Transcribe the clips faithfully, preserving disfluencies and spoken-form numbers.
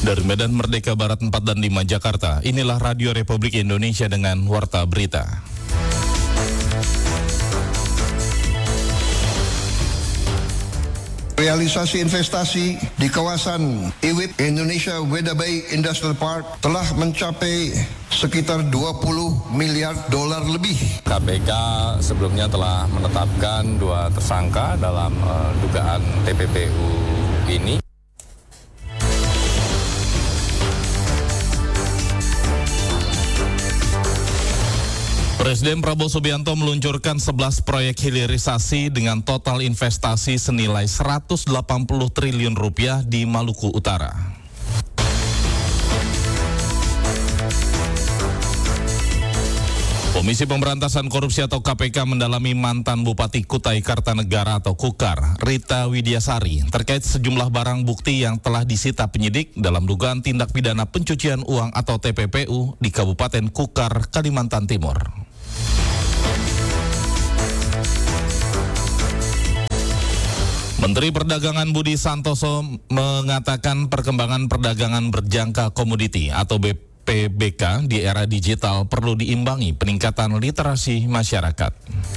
Dari Medan Merdeka Barat empat dan lima Jakarta, inilah Radio Republik Indonesia dengan Warta Berita. Realisasi investasi di kawasan I W I P Indonesia Weda Bay Industrial Park telah mencapai sekitar dua puluh miliar dolar lebih. K P K sebelumnya telah menetapkan dua tersangka dalam uh, dugaan T P P U ini. Presiden Prabowo Subianto meluncurkan sebelas proyek hilirisasi dengan total investasi senilai seratus delapan puluh triliun rupiah di Maluku Utara. Komisi Pemberantasan Korupsi atau K P K mendalami mantan Bupati Kutai Kartanegara atau Kukar, Rita Widiasari, terkait sejumlah barang bukti yang telah disita penyidik dalam dugaan tindak pidana pencucian uang atau T P P U di Kabupaten Kukar, Kalimantan Timur. Menteri Perdagangan Budi Santoso mengatakan perkembangan perdagangan berjangka komoditi atau B P B K di era digital perlu diimbangi peningkatan literasi masyarakat.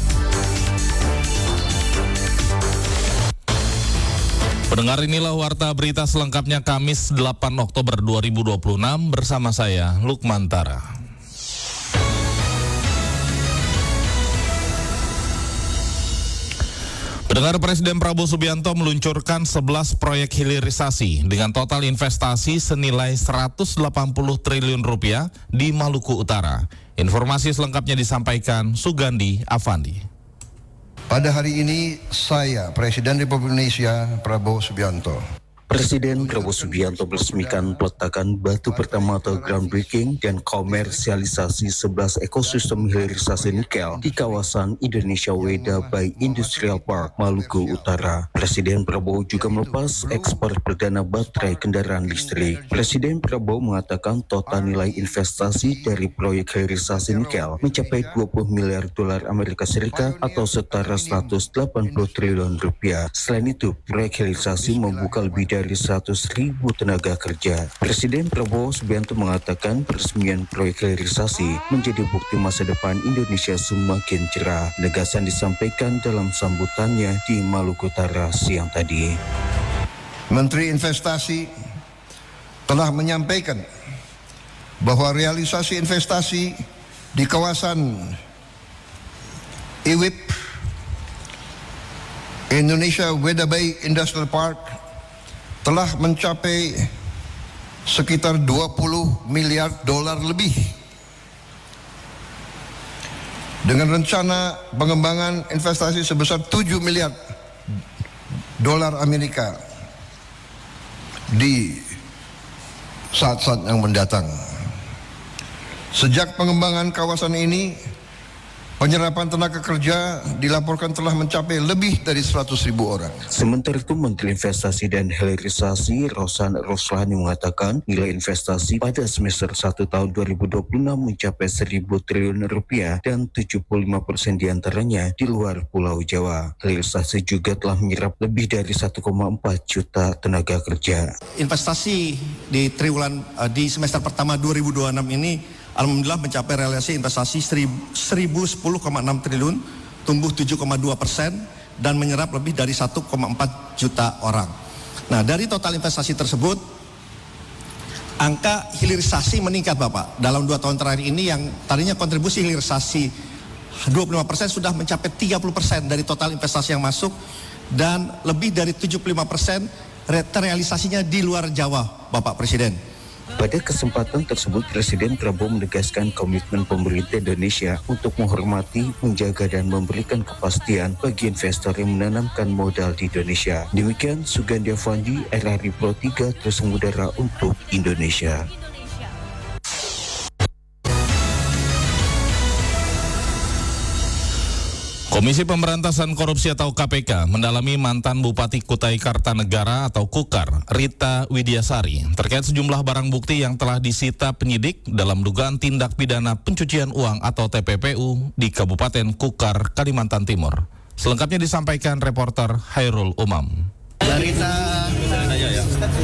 Pendengar, inilah Warta Berita selengkapnya Kamis delapan Oktober dua ribu dua puluh enam bersama saya Lukman Tara. Pendengar, Presiden Prabowo Subianto meluncurkan sebelas proyek hilirisasi dengan total investasi senilai seratus delapan puluh triliun rupiah di Maluku Utara. Informasi selengkapnya disampaikan Sugandi Avandi. Pada hari ini saya, Presiden Republik Indonesia Prabowo Subianto. Presiden Prabowo Subianto meresmikan peletakan batu pertama atau groundbreaking dan komersialisasi sebelas ekosistem hilirisasi nikel di kawasan Indonesia Weda Bay Industrial Park, Maluku Utara. Presiden Prabowo juga melepas ekspor perdana baterai kendaraan listrik. Presiden Prabowo mengatakan total nilai investasi dari proyek hilirisasi nikel mencapai dua puluh miliar dolar Amerika Serikat atau setara seratus delapan puluh triliun rupiah. Selain itu, proyek hilirisasi membuka lebih dari dari seratus ribu tenaga kerja. Presiden Prabowo Subianto mengatakan peresmian proyek hilirisasi menjadi bukti masa depan Indonesia semakin cerah. Penegasan disampaikan dalam sambutannya di Maluku Utara siang tadi. Menteri Investasi telah menyampaikan bahwa realisasi investasi di kawasan I W I P Indonesia Weda Bay Industrial Park telah mencapai sekitar dua puluh miliar dolar lebih dengan rencana pengembangan investasi sebesar tujuh miliar dolar Amerika di saat-saat yang mendatang. Sejak pengembangan kawasan ini, penyerapan tenaga kerja dilaporkan telah mencapai lebih dari seratus ribu orang. Sementara itu, Menteri Investasi dan Hilirisasi Rosan Roslani mengatakan nilai investasi pada semester satu tahun dua ribu dua puluh enam mencapai seribu triliun rupiah dan tujuh puluh lima persen diantaranya di luar Pulau Jawa. Hilirisasi juga telah menyerap lebih dari satu koma empat juta tenaga kerja. Investasi di triwulan uh, di semester pertama dua ribu dua puluh enam ini alhamdulillah mencapai realisasi investasi seribu sepuluh koma enam triliun, tumbuh tujuh koma dua persen dan menyerap lebih dari satu koma empat juta orang. Nah, dari total investasi tersebut, angka hilirisasi meningkat Bapak. Dalam dua tahun terakhir ini yang tadinya kontribusi hilirisasi dua puluh lima persen sudah mencapai tiga puluh persen dari total investasi yang masuk dan lebih dari tujuh puluh lima persen terrealisasinya di luar Jawa Bapak Presiden. Pada kesempatan tersebut, Presiden Prabowo menegaskan komitmen pemerintah Indonesia untuk menghormati, menjaga, dan memberikan kepastian bagi investor yang menanamkan modal di Indonesia. Demikian Sugandi Avandi, R R I Pro tiga, terus mengudara untuk Indonesia. Komisi Pemberantasan Korupsi atau K P K mendalami mantan Bupati Kutai Kartanegara atau Kukar, Rita Widiasari, terkait sejumlah barang bukti yang telah disita penyidik dalam dugaan tindak pidana pencucian uang atau T P P U di Kabupaten Kukar, Kalimantan Timur. Selengkapnya disampaikan reporter Hairul Umam. Rita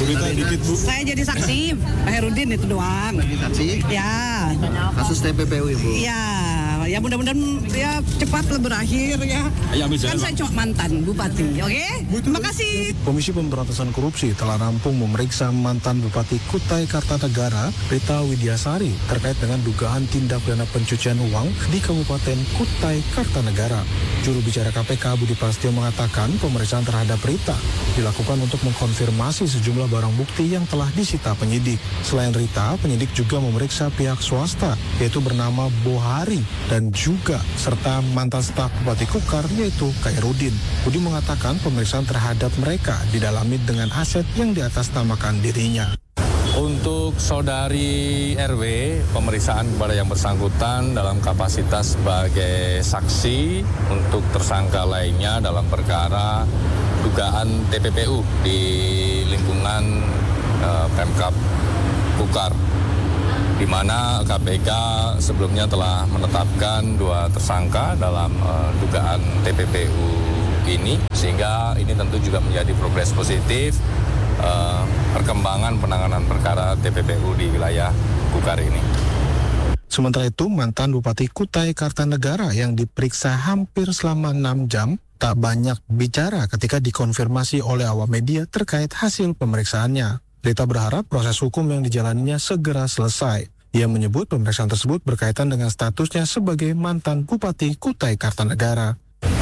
Cerita dikit, Bu. Saya jadi saksi, Pak Herudin itu doang. Jadi saksi? Ya. Kasus T P P U, Ibu? Ya, ya mudah-mudahan ya cepatlah berakhir ya. Ya, kan saya cuma mantan bupati, oke? Okay? Terima kasih. Komisi Pemberantasan Korupsi telah rampung memeriksa mantan Bupati Kutai Kartanegara, Rita Widiasari, terkait dengan dugaan tindak pidana pencucian uang di Kabupaten Kutai Kartanegara. Juru bicara K P K Budi Prasetyo mengatakan pemeriksaan terhadap Rita dilakukan untuk mengkonfirmasi sejumlah barang bukti yang telah disita penyidik. Selain Rita, penyidik juga memeriksa pihak swasta, yaitu bernama Bohari, dan juga serta mantan staf Bupati Kukar, yaitu Khairudin. Budi mengatakan pemeriksaan terhadap mereka didalami dengan aset yang diatasnamakan dirinya. Untuk saudari R W, pemeriksaan kepada yang bersangkutan dalam kapasitas sebagai saksi untuk tersangka lainnya dalam perkara dugaan T P P U di lingkungan uh, Pemkab Kukar, di mana K P K sebelumnya telah menetapkan dua tersangka dalam uh, dugaan T P P U ini, sehingga ini tentu juga menjadi progres positif Uh, perkembangan penanganan perkara T P P U di wilayah Kukar ini. Sementara itu, mantan Bupati Kutai Kartanegara yang diperiksa hampir selama enam jam tak banyak bicara ketika dikonfirmasi oleh awak media terkait hasil pemeriksaannya. Rita berharap proses hukum yang dijalaninya segera selesai. Ia menyebut pemeriksaan tersebut berkaitan dengan statusnya sebagai mantan Bupati Kutai Kartanegara.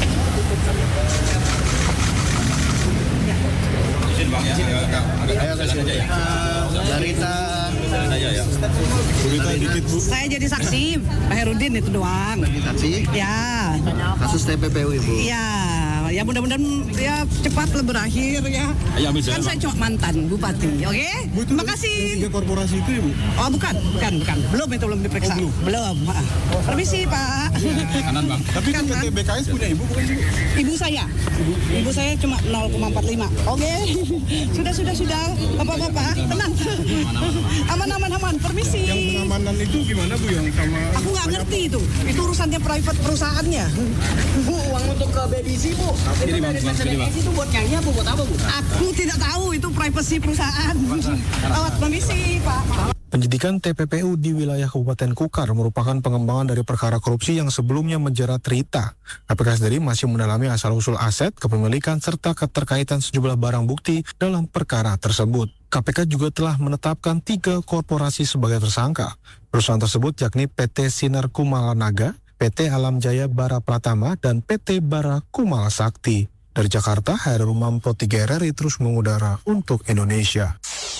Cerita dikit, Bu. Saya jadi saksi, Pak Herudin itu doang. Jadi saksi? Ya. Kasus T P P U, Ibu? Ya, ya mudah-mudahan ya cepatlah berakhir ya. Ya, kan saya cuma mantan bupati, oke? Okay? Terima kasih. Tiga korporasi itu, Ibu? Oh bukan, bukan, bukan. Belum itu belum diperiksa. Oh, belum. Belum. Permisi Pak. Kanan Bang. Tapi kan P T B K S punya Ibu bukan sih? Ibu saya. Ibu, Ibu saya cuma nol koma empat lima. Oke. Okay. Sudah, sudah, sudah. Bapak-bapak, tenang. Aman, aman, aman. Permisi. Yang pengamanan itu gimana Bu yang sama? Aku nggak ngerti itu. Itu urusannya private perusahaannya. Bu, uang untuk ke baby C, Bu. Itu dari P T B K S itu buat nyanyi apa buat apa, Bu? Aku tidak tahu itu privasi perusahaan. Awat, permisi, Pak. Penyidikan T P P U di wilayah Kabupaten Kukar merupakan pengembangan dari perkara korupsi yang sebelumnya menjerat Rita. K P K sendiri masih mendalami asal-usul aset, kepemilikan, serta keterkaitan sejumlah barang bukti dalam perkara tersebut. K P K juga telah menetapkan tiga korporasi sebagai tersangka. Perusahaan tersebut yakni P T Sinar Kumala Naga, P T Alam Jaya Bara Pratama, dan P T Bara Kumala Sakti. Dari Jakarta, Hairul Mampo tiga R R I terus mengudara untuk Indonesia.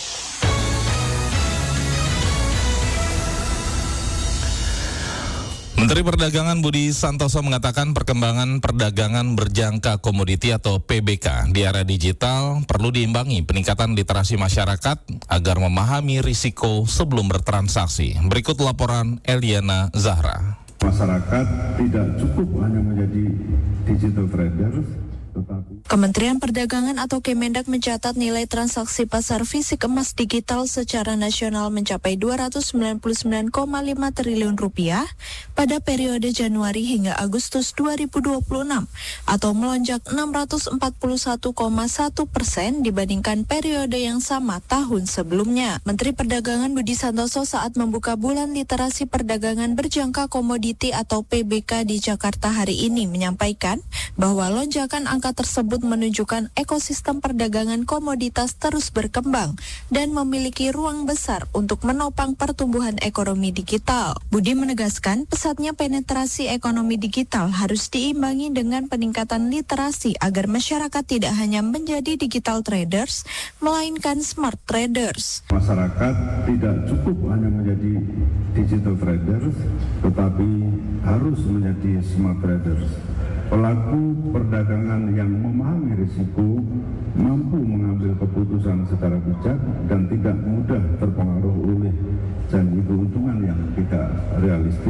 Menteri Perdagangan Budi Santoso mengatakan perkembangan perdagangan berjangka komoditi atau P B K di era digital perlu diimbangi peningkatan literasi masyarakat agar memahami risiko sebelum bertransaksi. Berikut laporan Eliana Zahra. Masyarakat tidak cukup hanya menjadi digital traders, tetapi Kementerian Perdagangan atau Kemendak mencatat nilai transaksi pasar fisik emas digital secara nasional mencapai dua ratus sembilan puluh sembilan koma lima triliun rupiah pada periode Januari hingga Agustus dua ribu dua puluh enam atau melonjak enam ratus empat puluh satu koma satu persen dibandingkan periode yang sama tahun sebelumnya. Menteri Perdagangan Budi Santoso saat membuka Bulan Literasi Perdagangan Berjangka Komoditi atau P B K di Jakarta hari ini menyampaikan bahwa lonjakan angka tersebut menunjukkan ekosistem perdagangan komoditas terus berkembang dan memiliki ruang besar untuk menopang pertumbuhan ekonomi digital. Budi menegaskan pesatnya penetrasi ekonomi digital harus diimbangi dengan peningkatan literasi agar masyarakat tidak hanya menjadi digital traders, melainkan smart traders. masyarakat tidak cukup hanya menjadi digital traders, tetapi harus menjadi smart traders. Pelaku perdagangan yang memahami risiko mampu mengambil keputusan secara bijak dan tidak mudah terpengaruh oleh janji keuntungan yang tidak realistis.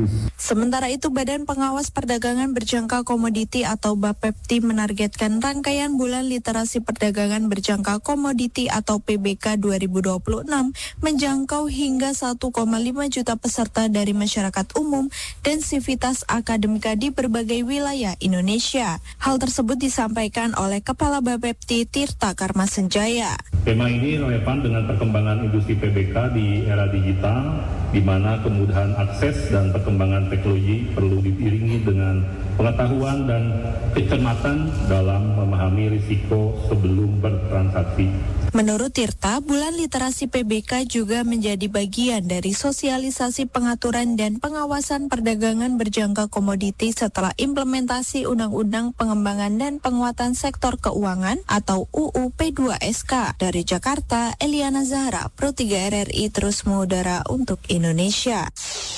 Sementara itu, Badan Pengawas Perdagangan Berjangka Komoditi atau Bapepti menargetkan rangkaian bulan literasi perdagangan berjangka komoditi atau P B K dua ribu dua puluh enam menjangkau hingga satu koma lima juta peserta dari masyarakat umum dan sivitas akademika di berbagai wilayah Indonesia. Hal tersebut disampaikan oleh Kepala Bapepti Tirta Karmasenjaya. Tema ini relevan dengan perkembangan industri P B K di era digital, di mana kemudahan akses dan perkembangan teknologi perlu diiringi dengan pengetahuan dan kecermatan dalam memahami risiko sebelum bertransaksi. Menurut Tirta, bulan literasi P B K juga menjadi bagian dari sosialisasi pengaturan dan pengawasan perdagangan berjangka komoditi setelah implementasi Undang-Undang Pengembangan dan Penguatan Sektor Keuangan atau U U P dua S K. Dari Jakarta, Eliana Zahra, Pro tiga R R I terus mengudara untuk Indonesia.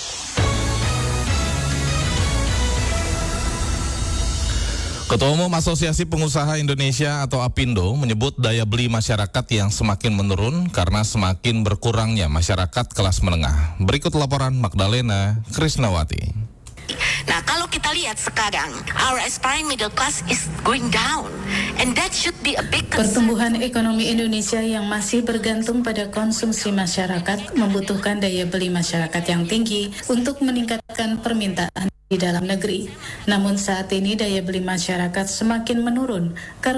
Ketua Umum Asosiasi Pengusaha Indonesia atau APindo menyebut daya beli masyarakat yang semakin menurun karena semakin berkurangnya masyarakat kelas menengah. Berikut laporan Magdalena Krisnawati. Nah, kalau kita lihat sekarang, our aspiring middle class is going down, and that should be a big concern. Pertumbuhan ekonomi Indonesia yang masih bergantung pada konsumsi masyarakat membutuhkan daya beli masyarakat yang tinggi untuk meningkatkan permintaan di dalam negeri. Namun saat ini daya beli masyarakat semakin menurun karena